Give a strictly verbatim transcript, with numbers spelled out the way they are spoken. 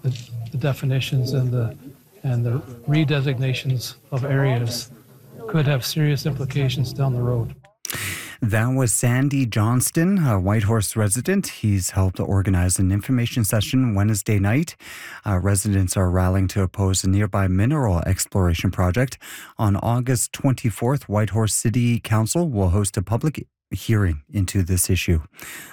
the, the definitions and the and the redesignations of areas could have serious implications down the road. That was Sandy Johnston, a Whitehorse resident. He's helped organize an information session Wednesday night. Uh, residents are rallying to oppose a nearby mineral exploration project. On August twenty-fourth, Whitehorse City Council will host a public hearing into this issue.